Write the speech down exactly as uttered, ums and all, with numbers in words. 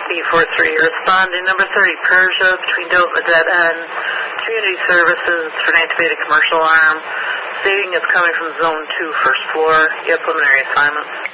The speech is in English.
eight four three, responding. Number thirty, Persia, between Dope and Dead End. Community Services for an activated commercial arm. Stating it's coming from Zone two, first floor. You have preliminary assignments.